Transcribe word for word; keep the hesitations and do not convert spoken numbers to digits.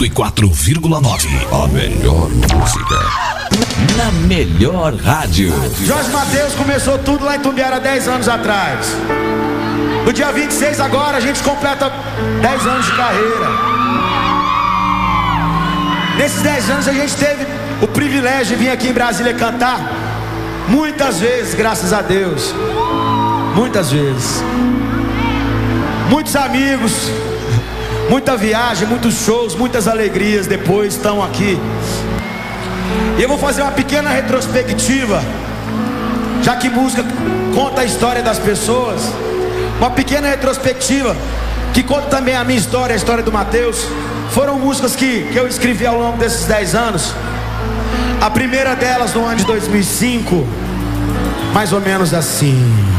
cento e quatro vírgula nove. A melhor música na melhor rádio. Jorge Mateus começou tudo lá em Tumbiara dez anos atrás. No dia vinte e seis agora a gente completa dez anos de carreira. Nesses dez anos a gente teve o privilégio de vir aqui em Brasília cantar muitas vezes, graças a Deus. Muitas vezes. Muitos amigos, muita viagem, muitos shows, muitas alegrias depois estão aqui. E eu vou fazer uma pequena retrospectiva, já que música conta a história das pessoas. Uma pequena retrospectiva que conta também a minha história, a história do Mateus. Foram músicas que, que eu escrevi ao longo desses dez anos. A primeira delas no ano de dois mil e cinco, mais ou menos assim.